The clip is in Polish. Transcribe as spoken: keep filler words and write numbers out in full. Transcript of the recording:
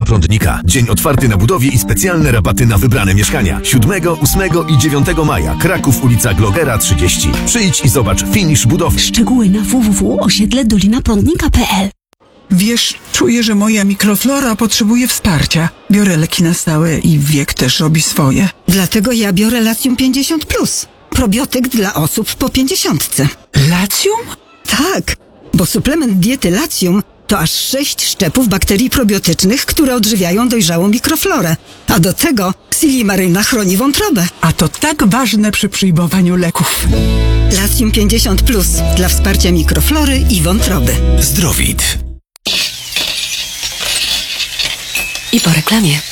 Prądnika. Dzień otwarty na budowie i specjalne rabaty na wybrane mieszkania. siódmego, ósmego i dziewiątego maja. Kraków, ulica Glogera trzydzieści. Przyjdź i zobacz finisz budowy. Szczegóły na w w w kropka osiedle dolina prądnika kropka p l. Wiesz, czuję, że moja mikroflora potrzebuje wsparcia. Biorę leki na stałe i wiek też robi swoje. Dlatego ja biorę Latium pięćdziesiąt plus. Probiotyk dla osób po pięćdziesiątce. Latium? Tak, bo suplement diety Latium to aż sześć szczepów bakterii probiotycznych, które odżywiają dojrzałą mikroflorę. A do tego Silimaryna chroni wątrobę. A to tak ważne przy przyjmowaniu leków. Latium pięćdziesiąt plus dla wsparcia mikroflory i wątroby. Zdrowit. I po reklamie.